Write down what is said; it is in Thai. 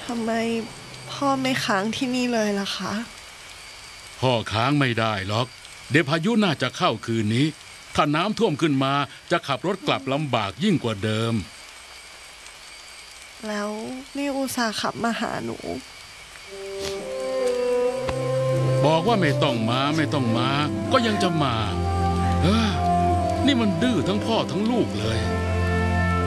ทำไมพ่อไม่ค้างที่นี่เลยล่ะคะพ่อค้างไม่ได้หรอกเดี๋ยวพายุน่าจะเข้าคืนนี้ถ้าน้ำท่วมขึ้นมาจะขับรถกลับลำบากยิ่งกว่าเดิมแล้วนี่อุตส่าห์ขับมาหาหนูบอกว่าไม่ต้องมาก็ยังจะมานี่มันดื้อทั้งพ่อทั้งลูกเลย